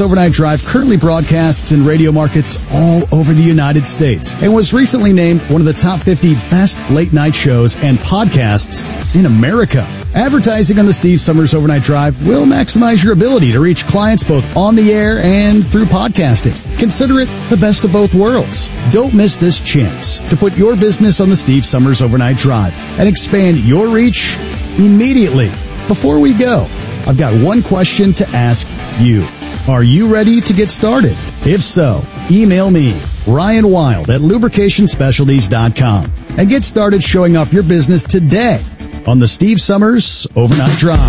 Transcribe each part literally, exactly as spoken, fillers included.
Overnight Drive currently broadcasts in radio markets all over the United States and was recently named one of the top fifty best late-night shows and podcasts in America. Advertising on the Steve Summers Overnight Drive will maximize your ability to reach clients both on the air and through podcasting. Consider it the best of both worlds. Don't miss this chance to put your business on the Steve Summers Overnight Drive and expand your reach immediately. Before we go, I've got one question to ask you. Are you ready to get started? If so, email me, Ryan Wild at lubrication specialties dot com, and get started showing off your business today on the Steve Summers Overnight Drive.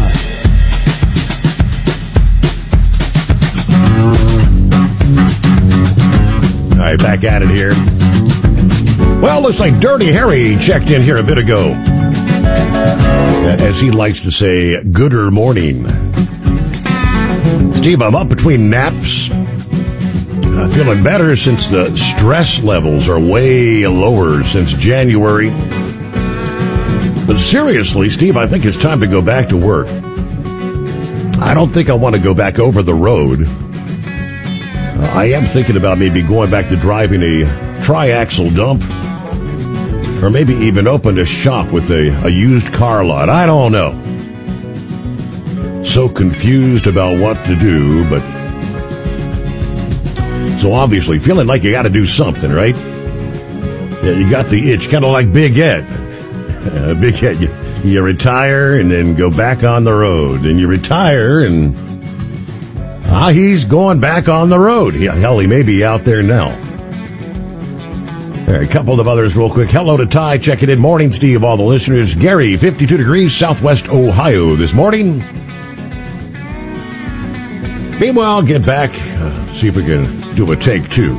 All right, back at it here. Well, looks like Dirty Harry checked in here a bit ago. As he likes to say, gooder morning. Steve, I'm up between naps. Uh, feeling better since the stress levels are way lower since January. But seriously, Steve, I think it's time to go back to work. I don't think I want to go back over the road. Uh, I am thinking about maybe going back to driving a tri-axle dump, or maybe even open a shop with a, a used car lot. I don't know. So confused about what to do, but so obviously feeling like you got to do something, right? Yeah, you got the itch, kind of like Big Ed. Uh, Big Ed, you, you retire and then go back on the road, and you retire and ah, he's going back on the road. He, hell, he may be out there now. All right, a couple of others real quick. Hello to Ty, checking in. Morning, Steve, all the listeners. Gary, fifty-two degrees, Southwest Ohio this morning. Meanwhile, get back, uh, see if we can do a take two.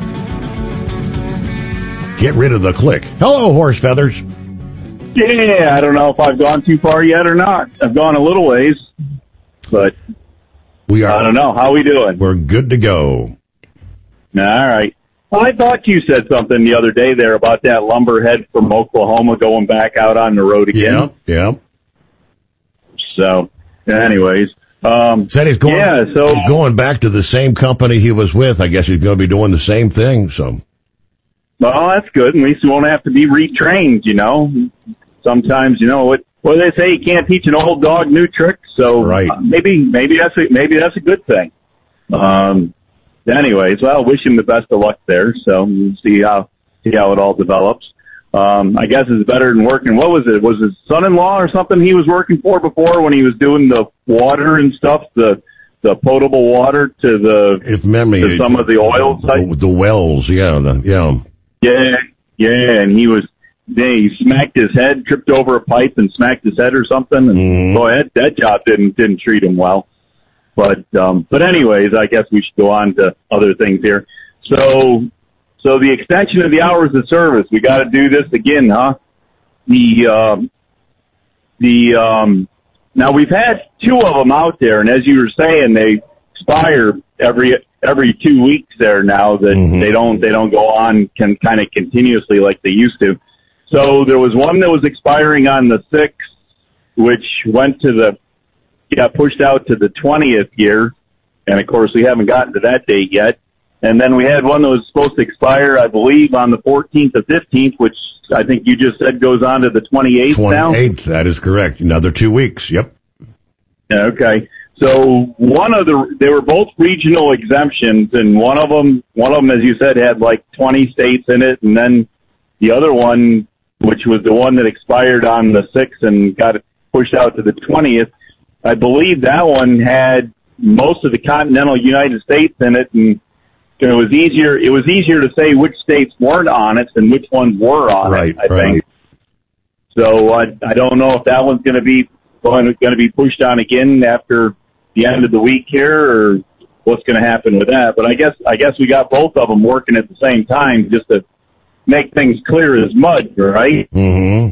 Get rid of the click. Hello, Horse Feathers. Yeah, I don't know if I've gone too far yet or not. I've gone a little ways, but we are. I don't know. How are we doing? We're good to go. All right. Well, I thought you said something the other day there about that lumberhead from Oklahoma going back out on the road again. Yeah, yeah. So, anyways. Um, Said he's going, yeah, so, he's going back to the same company he was with. I guess he's going to be doing the same thing, so. Well, that's good. At least you won't have to be retrained, you know. Sometimes, you know, what what do they say? You can't teach an old dog new tricks. So right. uh, maybe maybe that's a, maybe that's a good thing. Um, anyways, well, wish him the best of luck there. So we'll see how see how it all develops. Um, I guess it's better than working. What was it? Was his son-in-law or something he was working for before when he was doing the water and stuff, the the potable water to the if memory to some of the oil sites? The, the wells, yeah, the, yeah. Yeah, yeah, and he was, he smacked his head, tripped over a pipe and smacked his head or something, and mm. boy, that, that job didn't, didn't treat him well. But, um, but anyways, I guess we should go on to other things here. So, so the extension of the hours of service, we got to do this again, huh? The, um, the, um, now we've had two of them out there, and as you were saying, they expire every, every two weeks there now that mm-hmm. they don't, they don't go on can kind of continuously like they used to. So there was one that was expiring on the sixth, which went to the, got pushed out to the twentieth year. And of course we haven't gotten to that date yet. And then we had one that was supposed to expire, I believe, on the fourteenth or fifteenth, which I think you just said goes on to the twenty-eighth now. twenty-eighth, that is correct. Another two weeks. Yep. Okay. So one of the, they were both regional exemptions, and one of them, one of them, as you said, had like twenty states in it, and then the other one, which was the one that expired on the sixth and got pushed out to the twentieth, I believe that one had most of the continental United States in it, and it was easier, it was easier to say which states weren't on it than which ones were on right, it, I right. think. So I, I don't know if that one's going to be going, going to be pushed on again after the end of the week here, or what's going to happen with that. But I guess, I guess we got both of them working at the same time just to make things clear as mud, right? Mm-hmm.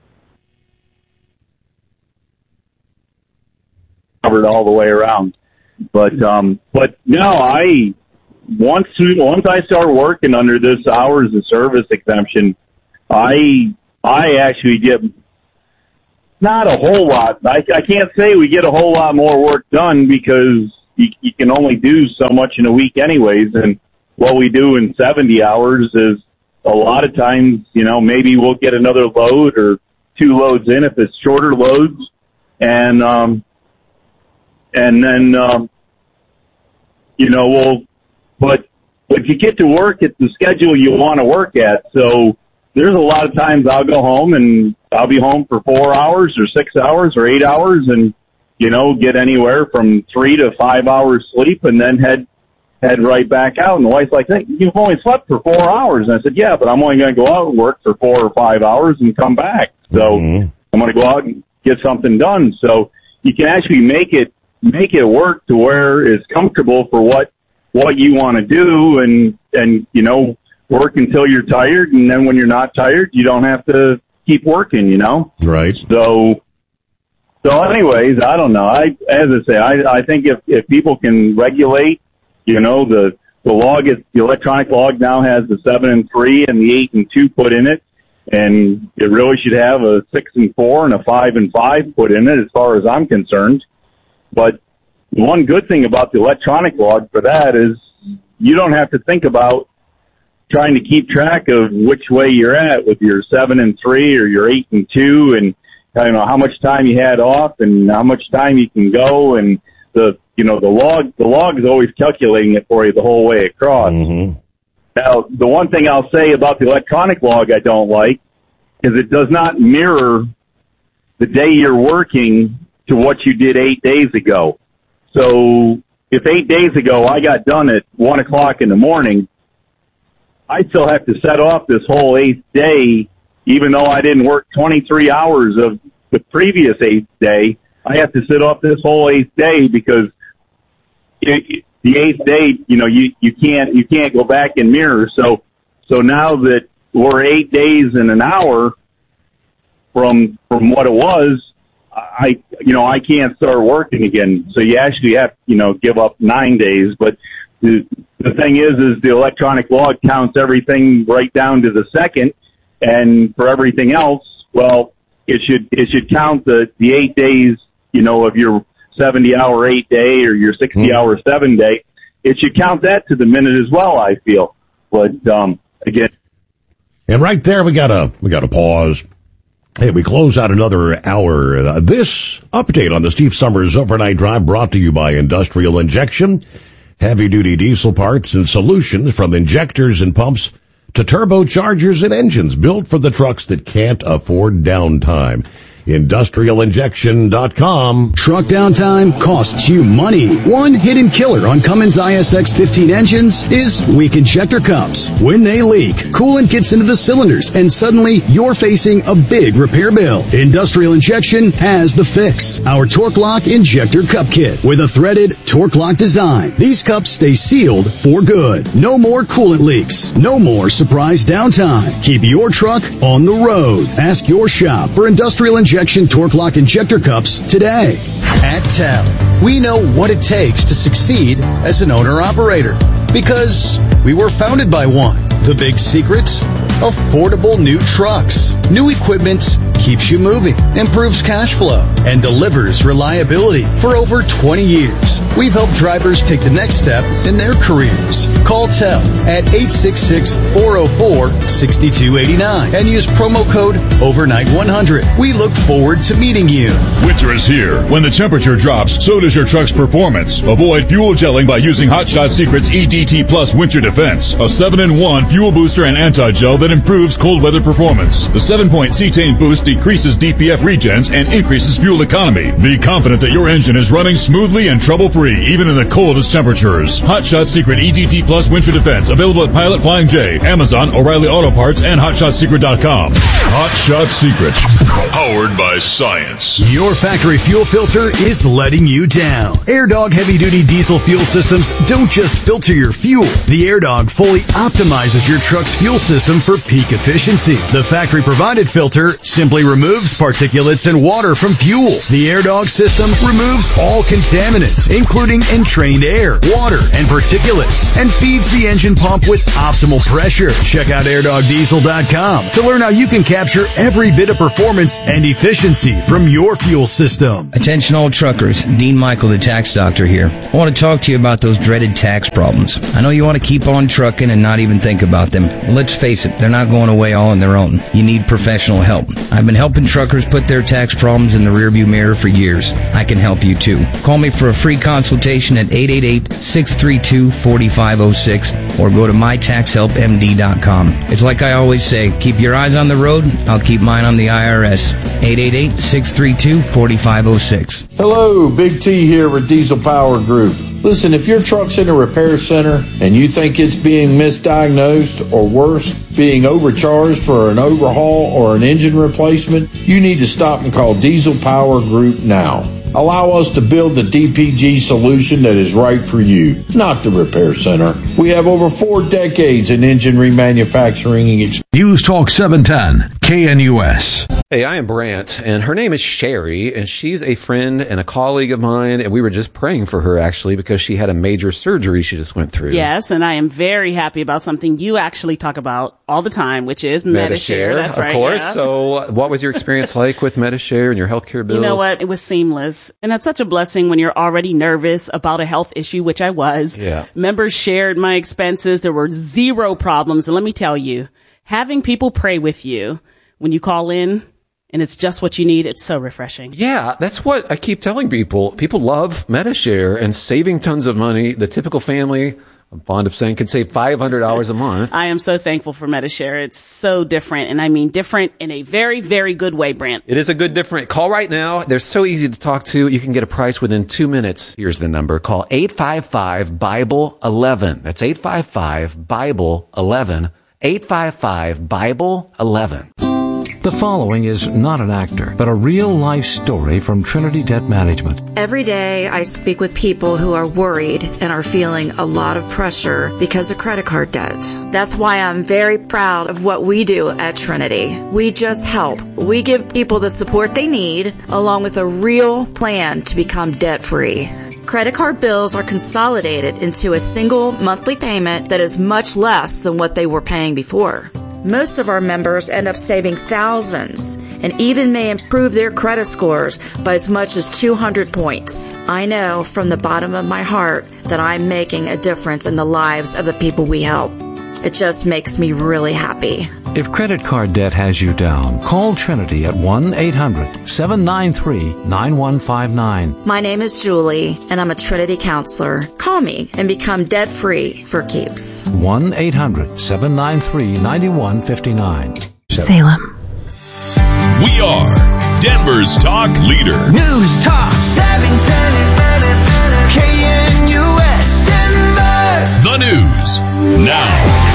Covered all the way around. But, um, but no, I, once, once I start working under this hours of service exemption, I, I actually get not a whole lot. I, I can't say we get a whole lot more work done because, you, you can only do so much in a week anyways. And what we do in seventy hours is a lot of times, you know, maybe we'll get another load or two loads in if it's shorter loads. And, um, and then, um, you know, we'll, but if you get to work at the schedule you want to work at, so there's a lot of times I'll go home and I'll be home for four hours or six hours or eight hours and, you know, get anywhere from three to five hours sleep and then head, head right back out. And the wife's like, hey, you've only slept for four hours. And I said, yeah, but I'm only going to go out and work for four or five hours and come back. So mm-hmm. I'm going to go out and get something done. So you can actually make it, make it work to where it's comfortable for what, what you want to do and, and, you know, work until you're tired. And then when you're not tired, you don't have to keep working, you know? Right. So, so anyways, I don't know. I, as I say, I, I think if, if people can regulate, you know, the, the log is, the electronic log now has the seven and three and the eight and two put in it. And it really should have a six and four and a five and five put in it as far as I'm concerned. But one good thing about the electronic log for that is you don't have to think about trying to keep track of which way you're at with your seven and three or your eight and two and, you know, how much time you had off and how much time you can go. And the, you know, the log, the log is always calculating it for you the whole way across. Mm-hmm. Now, the one thing I'll say about the electronic log I don't like is it does not mirror the day you're working to what you did eight days ago. So if eight days ago I got done at one o'clock in the morning, I still have to set off this whole eighth day, even though I didn't work twenty-three hours of the previous eighth day. I have to sit off this whole eighth day because it, the eighth day, you know, you, you can't, you can't go back and mirror. So, so now that we're eight days and an hour from, from what it was, I, you know, I can't start working again. So you actually have, you know, give up nine days. But the, the thing is, is the electronic log counts everything right down to the second. And for everything else, well, it should, it should count the, the eight days, you know, of your seventy hour eight day or your sixty hour seven day. It should count that to the minute as well, I feel. But, um, again. And right there, we gotta, we gotta pause. Hey, we close out another hour. Uh, this update on the Steve Summers Overnight Drive brought to you by Industrial Injection. Heavy-duty diesel parts and solutions from injectors and pumps to turbochargers and engines built for the trucks that can't afford downtime. industrial injection dot com. Truck downtime costs you money. One hidden killer on Cummins I S X fifteen engines is weak injector cups. When they leak, coolant gets into the cylinders and suddenly you're facing a big repair bill. Industrial Injection has the fix. Our Torque Lock Injector Cup Kit with a threaded Torque Lock design. These cups stay sealed for good. No more coolant leaks. No more surprise downtime. Keep your truck on the road. Ask your shop for Industrial Injection Torque Lock Injector Cups today. At T E L, we know what it takes to succeed as an owner-operator because we were founded by one. The big secret? Affordable new trucks. New equipment keeps you moving, improves cash flow, and delivers reliability. For over twenty years, we've helped drivers take the next step in their careers. Call T E L at eight six six, four oh four, six two eight nine and use promo code overnight one hundred. We look forward to meeting you. Winter is here. When the temperature drops, so does your truck's performance. Avoid fuel gelling by using Hot Shot Secret's E D T Plus Winter Defense, a seven in one fuel booster and anti-gel that improves cold weather performance. The seven-point cetane boost decreases D P F regens and increases fuel economy. Be confident that your engine is running smoothly and trouble-free, even in the coldest temperatures. Hot Shot Secret E D T Plus Winter Defense, available at Pilot Flying J, Amazon, O'Reilly Auto Parts, and hot shot secret dot com. Hot Shot Secret, powered by science. Your factory fuel filter is letting you down. AirDog heavy-duty diesel fuel systems don't just filter your fuel. The AirDog fully optimizes your truck's fuel system for peak efficiency. The factory-provided filter simply removes particulates and water from fuel. The AirDog system removes all contaminants, including entrained air, water, and particulates, and feeds the engine pump with optimal pressure. Check out air dog diesel dot com to learn how you can capture every bit of performance and efficiency from your fuel system. Attention all truckers, Dean Michael, the tax doctor here. I want to talk to you about those dreaded tax problems. I know you want to keep on trucking and not even think about them. Well, let's face it, they're not going away all on their own. You need professional help. I've been helping truckers put their tax problems in the rearview mirror for years. I can help you too. Call me for a free consultation at eight eight eight, six three two, four five zero six or go to my tax help m d dot com. It's like I always say, keep your eyes on the road, I'll keep mine on the I R S. eight eight eight, six three two, four five zero six. Hello, Big T here with Diesel Power Group. Listen, if your truck's in a repair center and you think it's being misdiagnosed or worse, being overcharged for an overhaul or an engine replacement, you need to stop and call Diesel Power Group now. Allow us to build the D P G solution that is right for you, not the repair center. We have over four decades in engine remanufacturing experience. News Talk seven ten, K N U S. Hey, I am Brant, and her name is Sherry, and she's a friend and a colleague of mine, and we were just praying for her, actually, because she had a major surgery she just went through. Yes, and I am very happy about something you actually talk about all the time, which is Medi-Share. That's of right. Of course. Yeah. So what was your experience like with Medi-Share and your healthcare bills? You know what? It was seamless. And that's such a blessing when you're already nervous about a health issue, which I was. Yeah. Members shared my expenses. There were zero problems. And let me tell you, having people pray with you when you call in, and it's just what you need, it's so refreshing. Yeah, that's what I keep telling people. People love Medi-Share and saving tons of money. The typical family, I'm fond of saying, can save five hundred dollars a month. I am so thankful for Medi-Share. It's so different, and I mean different in a very, very good way, Brant. It is a good different. Call right now. They're so easy to talk to. You can get a price within two minutes. Here's the number. Call eight five five, Bible eleven. That's eight five five, Bible eleven. eight five five, Bible eleven. The following is not an actor, but a real-life story from Trinity Debt Management. Every day I speak with people who are worried and are feeling a lot of pressure because of credit card debt. That's why I'm very proud of what we do at Trinity. We just help. We give people the support they need, along with a real plan to become debt-free. Credit card bills are consolidated into a single monthly payment that is much less than what they were paying before. Most of our members end up saving thousands and even may improve their credit scores by as much as two hundred points. I know from the bottom of my heart that I'm making a difference in the lives of the people we help. It just makes me really happy. If credit card debt has you down, call Trinity at one eight hundred, seven nine three, nine one five nine. My name is Julie, and I'm a Trinity counselor. Call me and become debt-free for keeps. one eight hundred, seven nine three, nine one five nine. Salem. We are Denver's talk leader. News Talk seven ten, K N U S Denver. The news now.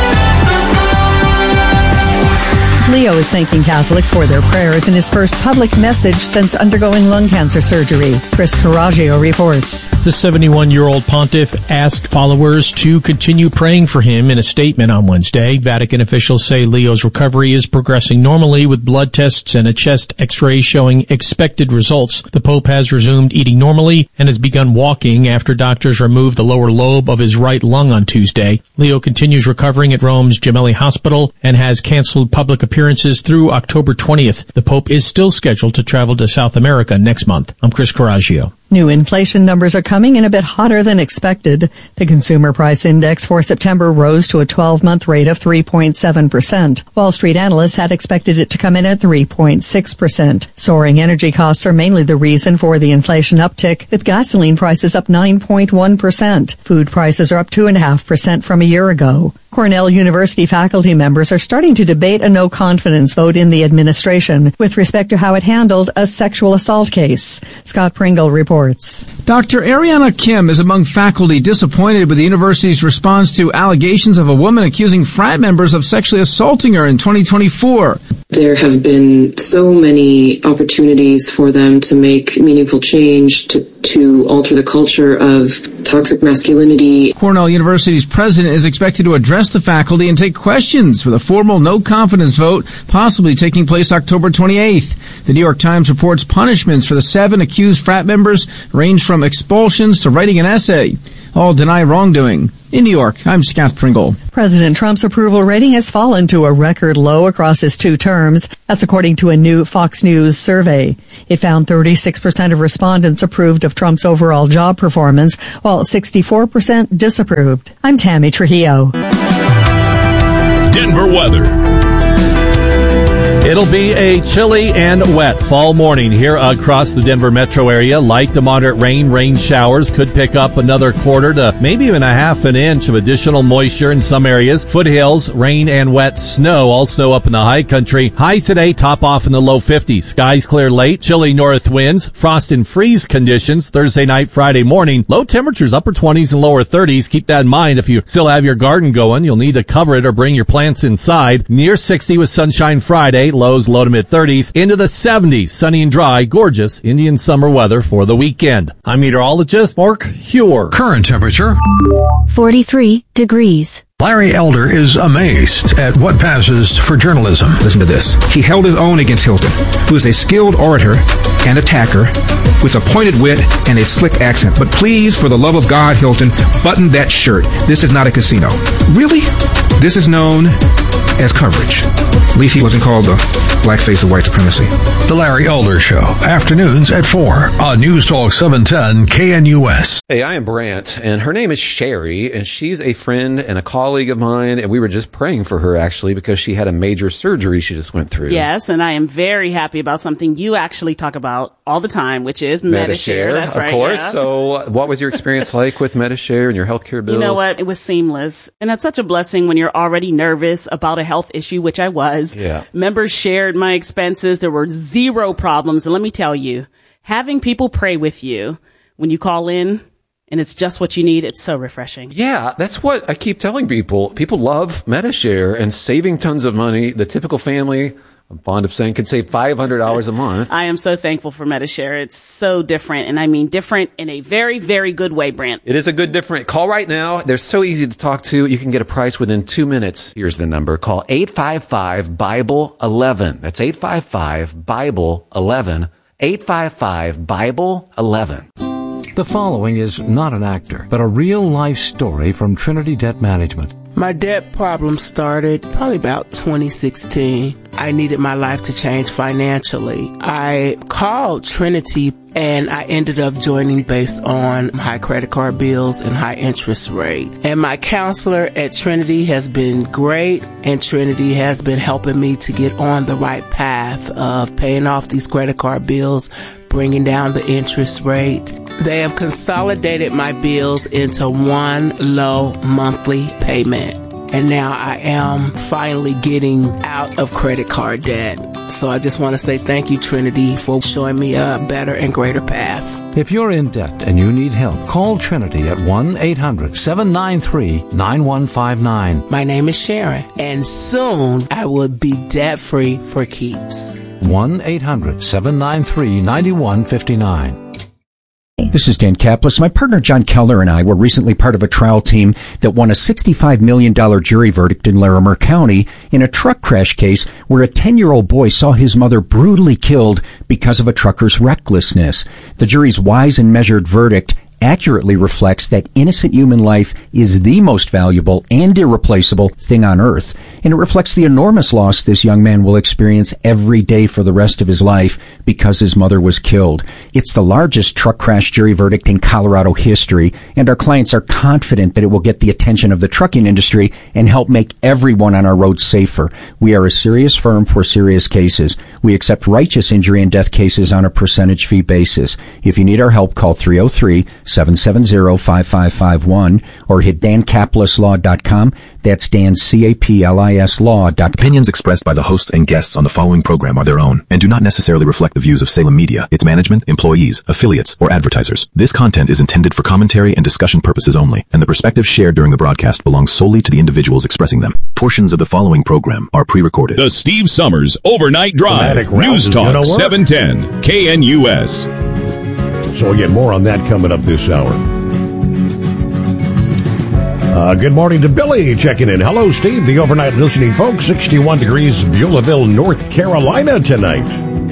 Leo is thanking Catholics for their prayers in his first public message since undergoing lung cancer surgery. Chris Coraggio reports. The seventy-one-year-old pontiff asked followers to continue praying for him in a statement on Wednesday. Vatican officials say Leo's recovery is progressing normally with blood tests and a chest x-ray showing expected results. The Pope has resumed eating normally and has begun walking after doctors removed the lower lobe of his right lung on Tuesday. Leo continues recovering at Rome's Gemelli Hospital and has canceled public appearances appearances through October twentieth. The Pope is still scheduled to travel to South America next month. I'm Chris Coraggio. New inflation numbers are coming in a bit hotter than expected. The Consumer Price Index for September rose to a twelve-month rate of three point seven percent. Wall Street analysts had expected it to come in at three point six percent. Soaring energy costs are mainly the reason for the inflation uptick, with gasoline prices up nine point one percent. Food prices are up two point five percent from a year ago. Cornell University faculty members are starting to debate a no-confidence vote in the administration with respect to how it handled a sexual assault case. Scott Pringle reports. Doctor Ariana Kim is among faculty disappointed with the university's response to allegations of a woman accusing frat members of sexually assaulting her in twenty twenty-four. There have been so many opportunities for them to make meaningful change, to, to alter the culture of toxic masculinity. Cornell University's president is expected to address the faculty and take questions with a formal no-confidence vote possibly taking place October twenty-eighth. The New York Times reports punishments for the seven accused frat members range from expulsions to writing an essay. All deny wrongdoing. In New York, I'm Scott Pringle. President Trump's approval rating has fallen to a record low across his two terms. That's according to a new Fox News survey. It found thirty-six percent of respondents approved of Trump's overall job performance, while sixty-four percent disapproved. I'm Tammy Trujillo. Denver weather. It'll be a chilly and wet fall morning here across the Denver metro area. Light to moderate rain, rain showers could pick up another quarter to maybe even a half an inch of additional moisture in some areas. Foothills, rain and wet snow, all snow up in the high country. Highs today top off in the low fifties. Skies clear late, chilly north winds, frost and freeze conditions Thursday night, Friday morning. Low temperatures, upper twenties and lower thirties. Keep that in mind if you still have your garden going. You'll need to cover it or bring your plants inside. Near sixty with sunshine Friday. Lows low to mid thirties into the seventies. Sunny and dry, gorgeous Indian summer weather for the weekend. I'm meteorologist Mark Huer. Current temperature forty-three degrees. Larry Elder is amazed at what passes for journalism. Listen to this. He held his own against Hilton, who is a skilled orator and attacker with a pointed wit and a slick accent. But please, for the love of God, Hilton, button that shirt. This is not a casino. Really? This is known as coverage. At least he wasn't called the blackface of white supremacy. The Larry Elder Show, afternoons at four on News Talk seven ten K N U S. Hey, I am Brant, and her name is Sherry, and she's a friend and a colleague of mine, and we were just praying for her, actually, because she had a major surgery she just went through. Yes, and I am very happy about something you actually talk about all the time, which is Medi-Share. That's of right. Of course. Yeah. So what was your experience like with Medi-Share and your healthcare bills? You know what? It was seamless. And that's such a blessing when you're already nervous about a health issue, which I was. Yeah. Members shared my expenses. There were zero problems. And let me tell you, having people pray with you when you call in, and it's just what you need, it's so refreshing. Yeah, that's what I keep telling people. People love Medi-Share and saving tons of money. The typical family, I'm fond of saying, could save five hundred dollars a month. I am so thankful for Medi-Share. It's so different, and I mean different in a very, very good way, Brant. It is a good different. Call right now. They're so easy to talk to. You can get a price within two minutes. Here's the number. Call eight five five, Bible eleven. That's eight five five, Bible eleven. eight five five, Bible eleven. The following is not an actor, but a real-life story from Trinity Debt Management. My debt problem started probably about twenty sixteen. I needed my life to change financially. I called Trinity and I ended up joining based on high credit card bills and high interest rate. And my counselor at Trinity has been great, and Trinity has been helping me to get on the right path of paying off these credit card bills, bringing down the interest rate. They have consolidated my bills into one low monthly payment. And now I am finally getting out of credit card debt. So I just want to say thank you, Trinity, for showing me a better and greater path. If you're in debt and you need help, call Trinity at one eight hundred, seven nine three, nine one five nine. My name is Sharon, and soon I will be debt-free for keeps. one eight hundred, seven nine three, nine one five nine. This is Dan Kaplis. My partner John Keller and I were recently part of a trial team that won a sixty-five million dollars jury verdict in Larimer County in a truck crash case where a ten-year-old boy saw his mother brutally killed because of a trucker's recklessness. The jury's wise and measured verdict accurately reflects that innocent human life is the most valuable and irreplaceable thing on earth, and it reflects the enormous loss this young man will experience every day for the rest of his life because his mother was killed. It's the largest truck crash jury verdict in Colorado history, and our clients are confident that it will get the attention of the trucking industry and help make everyone on our roads safer. We are a serious firm for serious cases. We accept righteous injury and death cases on a percentage fee basis. If you need our help, call three oh three, seven seven zero, five five five one or hit dan caplis law dot com. That's Dan, C A P L I S law dot com. Opinions expressed by the hosts and guests on the following program are their own and do not necessarily reflect the views of Salem Media, its management, employees, affiliates, or advertisers. This content is intended for commentary and discussion purposes only, and the perspectives shared during the broadcast belong solely to the individuals expressing them. Portions of the following program are pre-recorded. The Steve Summers Overnight Drive. News Talk seven ten K N U S. So we'll get more on that coming up this hour. Uh, good morning to Billy checking in. Hello, Steve. The overnight listening folks. sixty-one degrees, Beulahville, North Carolina tonight.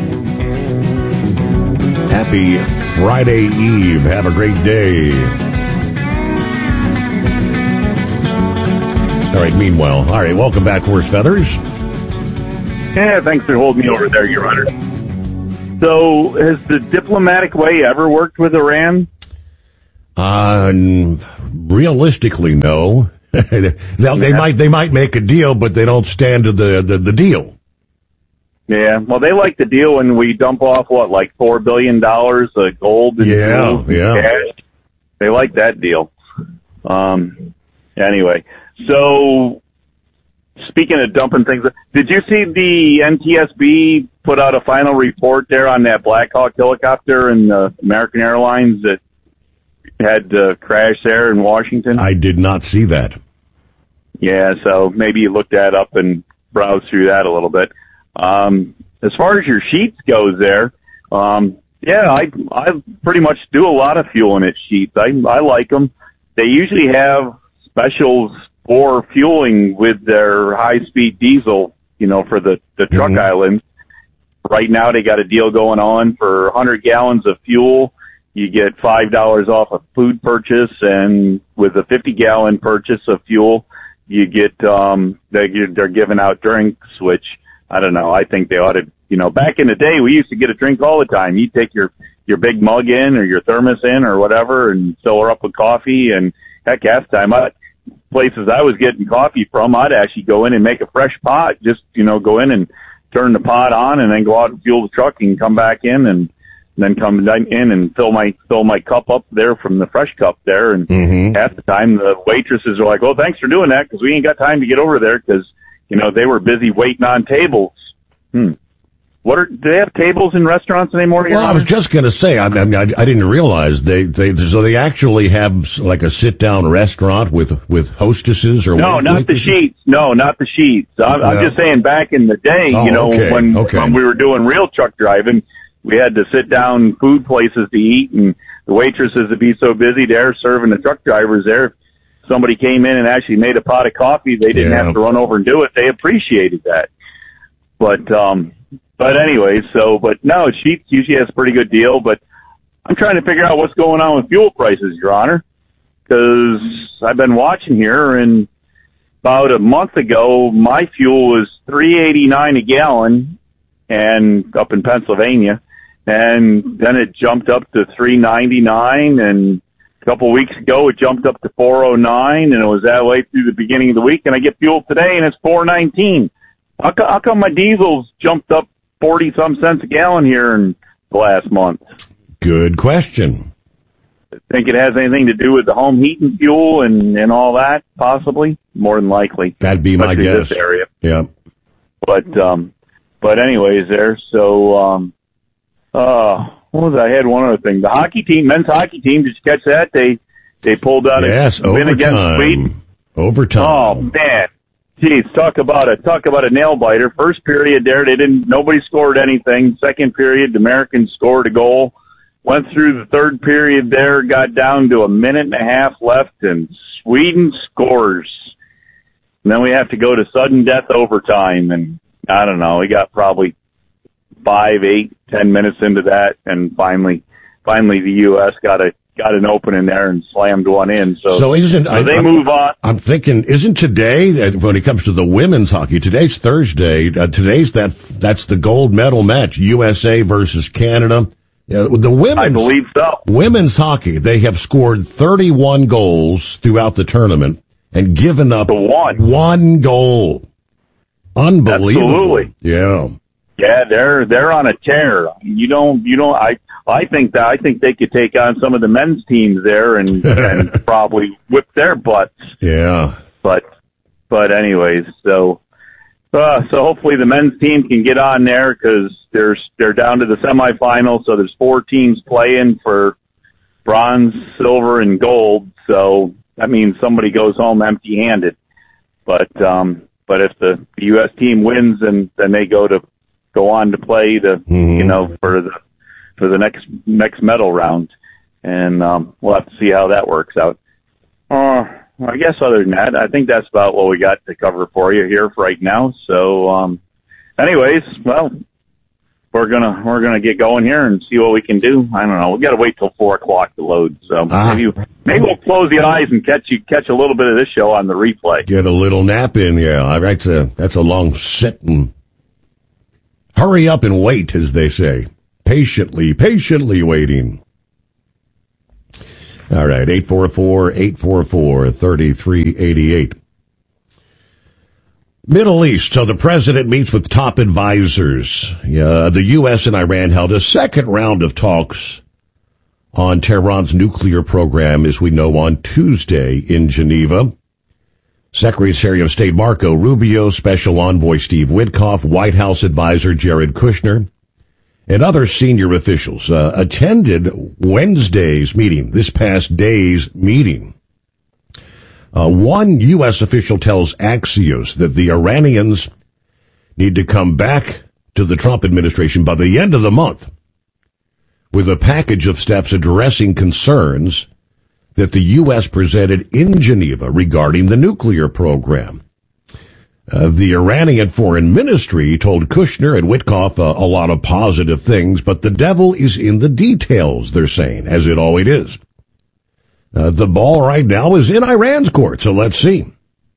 Happy Friday Eve. Have a great day. All right, meanwhile. All right, welcome back, Horse Feathers. Yeah, thanks for holding me over there, Your Honor. So, has the diplomatic way ever worked with Iran? Uh, realistically, no. they, they might they might make a deal, but they don't stand to the, the, the deal. Yeah, well, they like the deal when we dump off, what, like four billion dollars of gold and yeah, yeah. cash? They like that deal. Um, anyway, so speaking of dumping things, did you see the N T S B put out a final report there on that Black Hawk helicopter and uh, American Airlines that had uh, crashed there in Washington? I did not see that. Yeah, so maybe you look that up and browse through that a little bit. Um, as far as your sheets goes there, um, yeah, I I pretty much do a lot of fueling at sheets. I I like them. They usually have specials for fueling with their high-speed diesel, you know, for the, the truck mm-hmm. islands. Right now they got a deal going on for one hundred gallons of fuel. You get five dollars off a food purchase, and with a fifty gallon purchase of fuel, you get, um, they, they're giving out drinks, which, I don't know, I think they ought to, you know, back in the day, we used to get a drink all the time. You take your, your big mug in or your thermos in or whatever and fill her up with coffee, and heck, half the time, I, places I was getting coffee from, I'd actually go in and make a fresh pot, just, you know, go in and turn the pot on and then go out and fuel the truck and come back in and then come in and fill my fill my cup up there from the fresh cup there. And mm-hmm. half the time the waitresses are like, "Oh, thanks for doing that, because we ain't got time to get over there because you know they were busy waiting on tables." Hmm. What are do they have tables in restaurants anymore? Well, I was just going to say, I, I mean, I, I didn't realize they they so they actually have like a sit down restaurant with with hostesses or no, not the sheets. No, not the sheets. I'm, no. I'm just saying, back in the day, oh, you know, okay. when okay. when we were doing real truck driving. We had to sit down food places to eat, and the waitresses would be so busy there serving the truck drivers there. If somebody came in and actually made a pot of coffee, they didn't yeah. have to run over and do it. They appreciated that. But, um, but anyway, so, but no, Sheetz usually has a pretty good deal, but I'm trying to figure out what's going on with fuel prices, Your Honor, because I've been watching here, and about a month ago, my fuel was three eighty-nine a gallon, and up in Pennsylvania. And then it jumped up to three ninety-nine, and a couple of weeks ago it jumped up to four oh nine, and it was that way through the beginning of the week. And I get fuel today, and it's four nineteen. How, co- how come my diesel's jumped up forty some cents a gallon here in the last month? Good question. I think it has anything to do with the home heating fuel and and all that, possibly. More than likely. That'd be my guess. This area. Yeah. But um, but anyways, there. So um. Uh, what was I had one other thing. The hockey team, men's hockey team, did you catch that? They they pulled out yes, a win against Sweden. Overtime. Overtime. Oh man. Jeez, talk about a talk about a nail biter. First period there, they didn't nobody scored anything. Second period, the Americans scored a goal. Went through the third period there, got down to a minute and a half left, and Sweden scores. And then we have to go to sudden death overtime, and I don't know, we got probably five, eight, ten minutes into that, and finally, finally the U S got a got an opening there and slammed one in. So, so isn't so I, they I'm, move on. I'm thinking, isn't today when it comes to the women's hockey? Today's Thursday. Uh, today's that that's the gold medal match, U S A versus Canada. Uh, the women's, I believe so. Women's hockey. They have scored thirty-one goals throughout the tournament and given up the one one goal. Unbelievable. Absolutely. Yeah. Yeah, they're they're on a tear. You don't you don't I I think that I think they could take on some of the men's teams there and, and probably whip their butts. Yeah. But but anyways, so uh, so hopefully the men's team can get on there because they're they're down to the semifinals. So there's four teams playing for bronze, silver, and gold. So that means somebody goes home empty-handed. But um, but if the U S team wins, then then they go to go on to play the mm-hmm. you know for the for the next next medal round, and um, we'll have to see how that works out. Uh, I guess other than that, I think that's about what we got to cover for you here for right now. So, um, anyways, well, we're gonna we're gonna get going here and see what we can do. I don't know. We got to wait till four o'clock to load. So uh-huh. maybe maybe we'll close the eyes and catch you catch a little bit of this show on the replay. Get a little nap in. Yeah, that's a that's a long sit and hurry up and wait, as they say. Patiently, patiently waiting. All right, eight four four, eight four four, three three eight eight. Middle East. So the president meets with top advisors. Uh, the U S and Iran held a second round of talks on Tehran's nuclear program, as we know, on Tuesday in Geneva. Secretary of State Marco Rubio, Special Envoy Steve Witkoff, White House advisor Jared Kushner, and other senior officials uh, attended Wednesday's meeting, this past day's meeting. Uh, one U S official tells Axios that the Iranians need to come back to the Trump administration by the end of the month with a package of steps addressing concerns that the U S presented in Geneva regarding the nuclear program. Uh, the Iranian Foreign Ministry told Kushner and Witkoff uh, a lot of positive things, but the devil is in the details, they're saying, as it always is. Uh, the ball right now is in Iran's court, so let's see.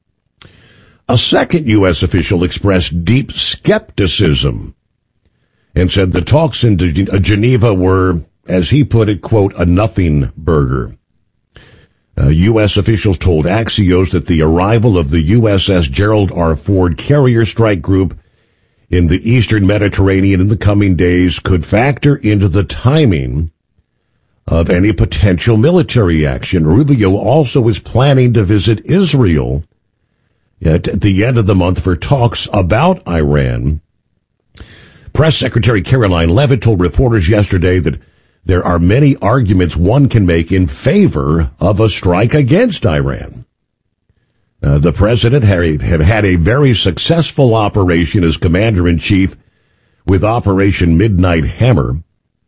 A second U S official expressed deep skepticism and said the talks in Geneva were, as he put it, quote, a nothing burger. Uh, U S officials told Axios that the arrival of the U S S Gerald R. Ford carrier strike group in the eastern Mediterranean in the coming days could factor into the timing of any potential military action. Rubio also is planning to visit Israel at the end of the month for talks about Iran. Press Secretary Caroline Leavitt told reporters yesterday that there are many arguments one can make in favor of a strike against Iran. Uh, the president had, had had a very successful operation as commander-in-chief with Operation Midnight Hammer,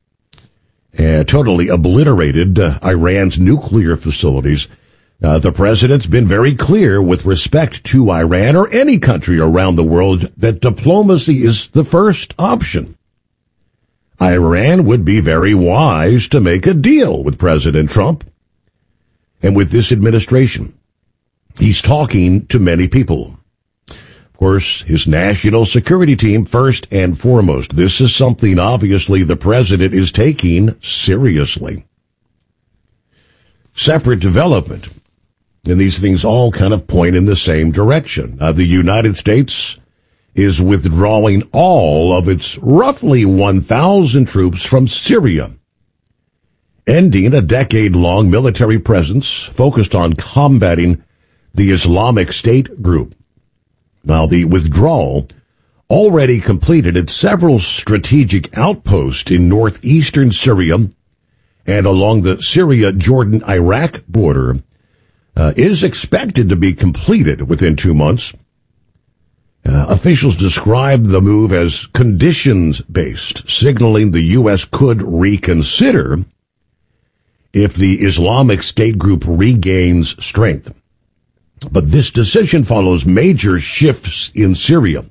uh, totally obliterated uh, Iran's nuclear facilities. Uh, the president's been very clear with respect to Iran or any country around the world that diplomacy is the first option. Iran would be very wise to make a deal with President Trump and with this administration. He's talking to many people. Of course, his national security team first and foremost. This is something obviously the president is taking seriously. Separate development. And these things all kind of point in the same direction. Uh, the United States is withdrawing all of its roughly one thousand troops from Syria, ending a decade-long military presence focused on combating the Islamic State group. Now, the withdrawal already completed at several strategic outposts in northeastern Syria and along the Syria-Jordan-Iraq border uh, is expected to be completed within two months. Uh, officials described the move as conditions-based, signaling the U S could reconsider if the Islamic State group regains strength. But this decision follows major shifts in Syria.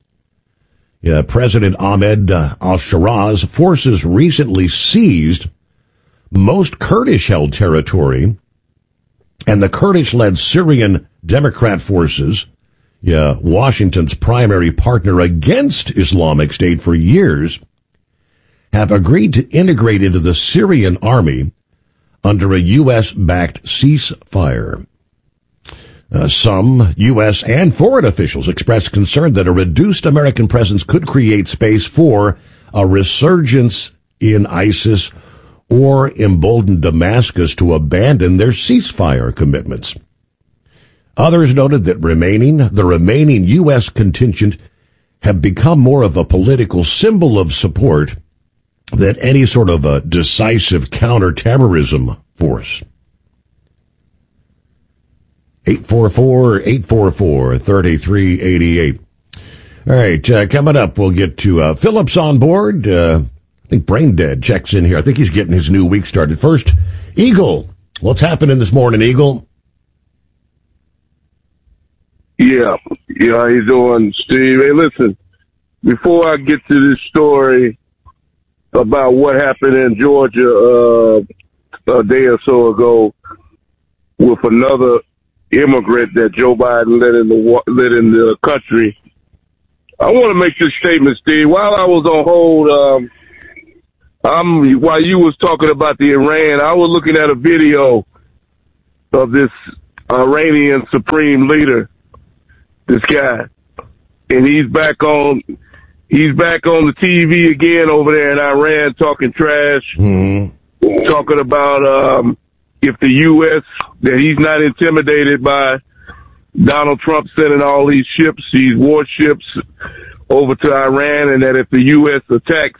Uh, President Ahmed uh, al-Sharaz forces recently seized most Kurdish-held territory, and the Kurdish-led Syrian Democrat forces, yeah, Washington's primary partner against Islamic State for years, have agreed to integrate into the Syrian army under a U S-backed ceasefire. Uh, some U S and foreign officials expressed concern that a reduced American presence could create space for a resurgence in ISIS or embolden Damascus to abandon their ceasefire commitments. Others noted that remaining, the remaining U S contingent have become more of a political symbol of support than any sort of a decisive counterterrorism force. eight four four, eight four four, three three eight eight. All right, uh, coming up, we'll get to uh, Phillips on board. Uh, I think Brain Dead checks in here. I think he's getting his new week started. First, Eagle. What's happening this morning, Eagle? Yeah, yeah, how you doing, Steve? Hey, listen, before I get to this story about what happened in Georgia uh, a day or so ago with another immigrant that Joe Biden let in the let in the country, I want to make this statement, Steve. While I was on hold, um, I'm while you was talking about the Iran, I was looking at a video of this Iranian supreme leader, this guy, and he's back on. He's back on the T V again over there in Iran, talking trash, mm-hmm. talking about um, if the U S that he's not intimidated by Donald Trump sending all these ships, these warships over to Iran, and that if the U S attacks,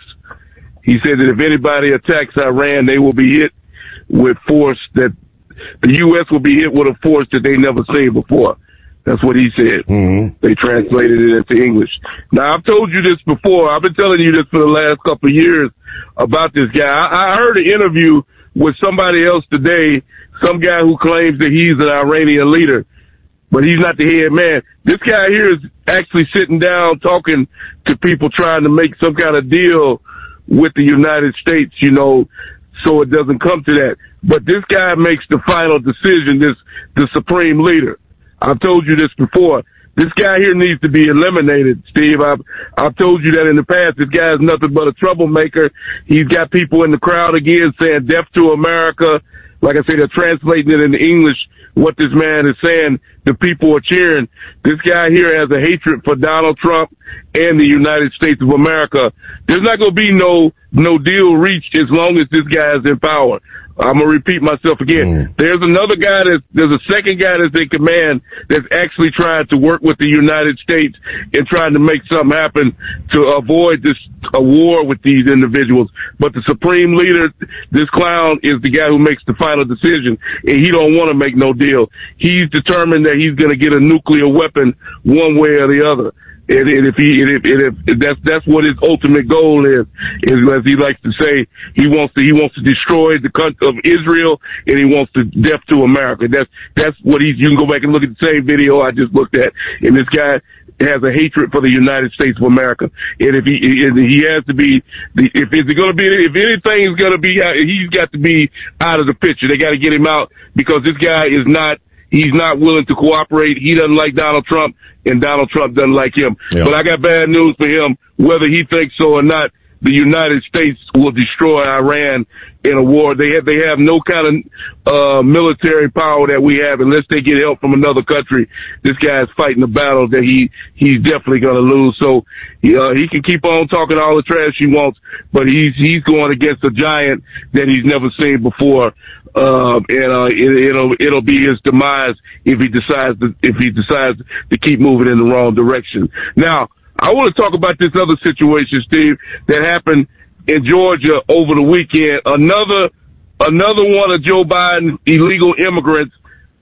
he said that if anybody attacks Iran, they will be hit with force that the U S will be hit with a force that they never seen before. That's what he said. Mm-hmm. They translated it into English. Now, I've told you this before. I've been telling you this for the last couple of years about this guy. I, I heard an interview with somebody else today, some guy who claims that he's an Iranian leader, but he's not the head man. This guy here is actually sitting down talking to people trying to make some kind of deal with the United States, you know, so it doesn't come to that. But this guy makes the final decision, this the supreme leader. I've told you this before. This guy here needs to be eliminated, Steve. I've, I've told you that in the past. This guy is nothing but a troublemaker. He's got people in the crowd again saying death to America. Like I say, they're translating it into English, what this man is saying. The people are cheering. This guy here has a hatred for Donald Trump and the United States of America. There's not going to be no, no deal reached as long as this guy is in power. I'm going to repeat myself again. Mm. There's another guy that's, there's a second guy that's in command that's actually trying to work with the United States and trying to make something happen to avoid this, a war with these individuals. But the supreme leader, this clown, is the guy who makes the final decision, and he don't want to make no deal. He's determined that he's going to get a nuclear weapon one way or the other. And, and if he, and if, and if that's, that's what his ultimate goal is, is as he likes to say, he wants to, he wants to destroy the country of Israel, and he wants to death to America. That's, that's what he's, you can go back and look at the same video I just looked at. And this guy has a hatred for the United States of America. And if he, and he has to be, if it's going to be, if anything is going to be, he's got to be out of the picture. They got to get him out because this guy is not, he's not willing to cooperate. He doesn't like Donald Trump, and Donald Trump doesn't like him. Yeah. But I got bad news for him. Whether he thinks so or not, the United States will destroy Iran in a war. They have, they have no kind of uh military power that we have unless they get help from another country. This guy is fighting a battle that he he's definitely going to lose. So uh, he can keep on talking all the trash he wants, but he's he's going against a giant that he's never seen before. Uh, and, uh, it, it'll, it'll be his demise if he decides to, if he decides to keep moving in the wrong direction. Now, I want to talk about this other situation, Steve, that happened in Georgia over the weekend. Another, another one of Joe Biden's illegal immigrants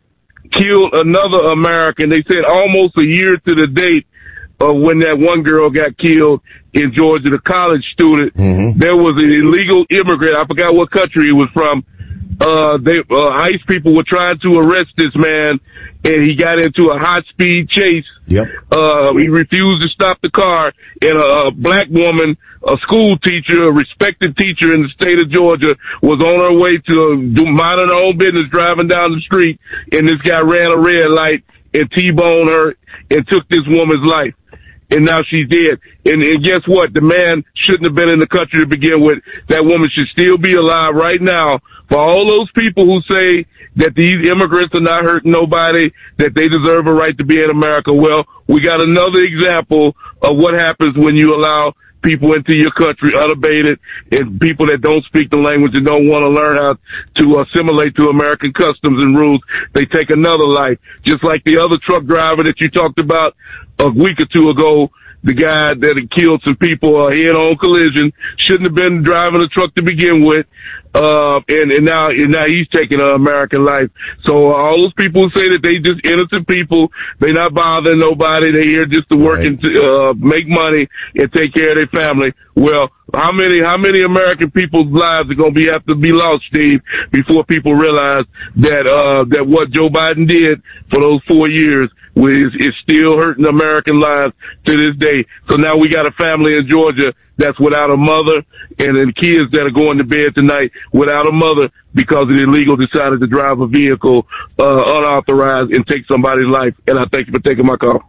killed another American. They said almost a year to the date of when that one girl got killed in Georgia, the college student. Mm-hmm. There was an illegal immigrant. I forgot what country he was from. Uh, they, uh, ICE people were trying to arrest this man, and he got into a high-speed chase. Yep. Uh, he refused to stop the car, and a, a black woman, a school teacher, a respected teacher in the state of Georgia, was on her way to do minding her own business, driving down the street, and this guy ran a red light and T-boned her and took this woman's life. And now she's dead. And, and guess what? The man shouldn't have been in the country to begin with. That woman should still be alive right now. For all those people who say that these immigrants are not hurting nobody, that they deserve a right to be in America, well, we got another example of what happens when you allow people into your country unabated, and people that don't speak the language and don't want to learn how to assimilate to American customs and rules, they take another life. Just like the other truck driver that you talked about a week or two ago, the guy that had killed some people, a head-on collision, shouldn't have been driving a truck to begin with. Uh, and, and now, and now he's taking an American life. So uh, all those people who say that they just innocent people, they not bothering nobody, they here just to work right. and to, uh, make money and take care of their family. Well, how many, how many American people's lives are going to be, have to be lost, Steve, before people realize that, uh, that what Joe Biden did for those four years is, is still hurting American lives to this day. So now we got a family in Georgia that's without a mother, and then kids that are going to bed tonight without a mother because the illegal decided to drive a vehicle uh, unauthorized and take somebody's life. And I thank you for taking my call.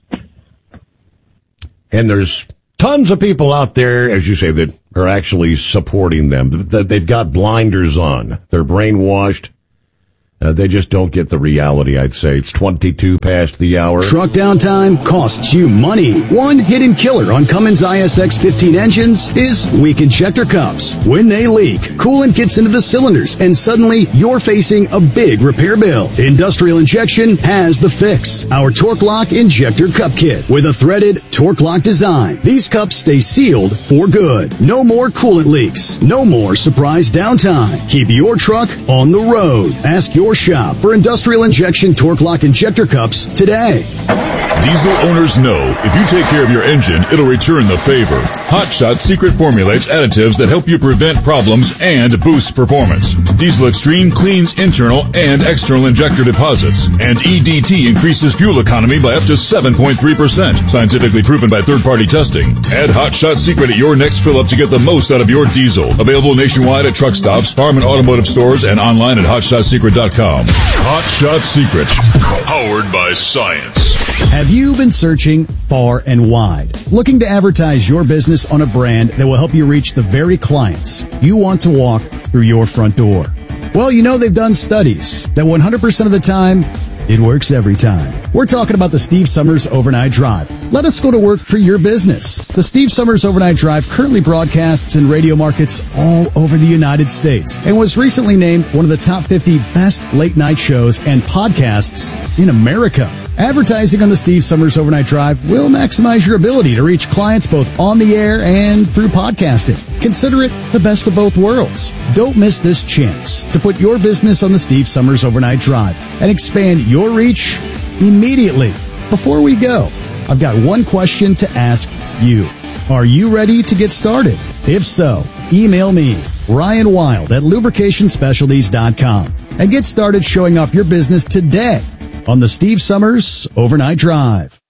And there's tons of people out there, as you say, that are actually supporting them. That they've got blinders on. They're brainwashed. Uh, they just don't get the reality, I'd say. It's twenty-two past the hour. Truck downtime costs you money. One hidden killer on Cummins I S X fifteen engines is weak injector cups. When they leak, coolant gets into the cylinders, and suddenly you're facing a big repair bill. Industrial Injection has the fix. Our Torque Lock Injector Cup Kit with a threaded Torque Lock design. These cups stay sealed for good. No more coolant leaks. No more surprise downtime. Keep your truck on the road. Ask your shop for Industrial Injection Torque Lock Injector Cups today. Diesel owners know if you take care of your engine, it'll return the favor. Hot Shot secret formulates additives that help you prevent problems and boost performance. Diesel Extreme cleans internal and external injector deposits, and E D T increases fuel economy by up to seven point three percent, scientifically proven by third-party testing. Add Hot Shot secret at your next fill-up to get the most out of your diesel. Available nationwide at truck stops, farm and automotive stores, and online at hot shot secret dot com. Hot Shot Secret, powered by science. Have you been searching far and wide, looking to advertise your business on a brand that will help you reach the very clients you want to walk through your front door? Well, you know they've done studies that one hundred percent of the time, it works every time. We're talking about the Steve Summers Overnight Drive. Let us go to work for your business. The Steve Summers Overnight Drive currently broadcasts in radio markets all over the United States and was recently named one of the top fifty best late night shows and podcasts in America. Advertising on the Steve Summers Overnight Drive will maximize your ability to reach clients both on the air and through podcasting. Consider it the best of both worlds. Don't miss this chance to put your business on the Steve Summers Overnight Drive and expand your reach immediately. Before we go, I've got one question to ask you. Are you ready to get started? If so, email me, Ryan Wild at lubrication specialties dot com, and get started showing off your business today on the Steve Summers Overnight Drive.